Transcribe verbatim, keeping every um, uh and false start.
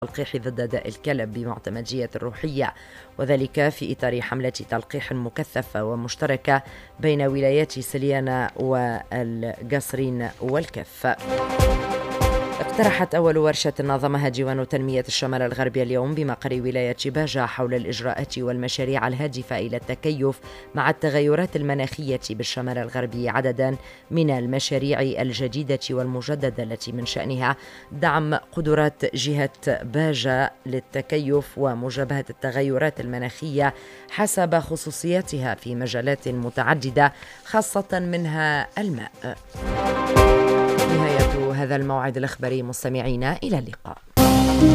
تلقيح ضد داء الكلب بمعتمدية الروحية، وذلك في إطار حملة تلقيح مكثفة ومشتركة بين ولايات سليانة والقصرين والكف. اقترحت أول ورشة نظمها ديوان تنمية الشمال الغربي اليوم بمقر ولاية باجة حول الإجراءات والمشاريع الهادفة إلى التكيف مع التغيرات المناخية بالشمال الغربي عددا من المشاريع الجديدة والمجددة التي من شأنها دعم قدرات جهة باجة للتكيف ومجابهة التغيرات المناخية حسب خصوصياتها في مجالات متعددة خاصة منها الماء. نهاية هذا الموعد الإخباري مستمعينا، إلى اللقاء.